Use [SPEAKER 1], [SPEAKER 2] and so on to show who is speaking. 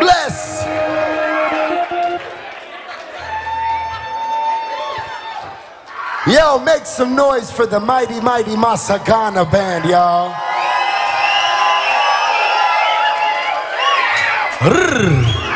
[SPEAKER 1] bless. Yo, make some noise for the mighty, mighty Masagana band, y'all.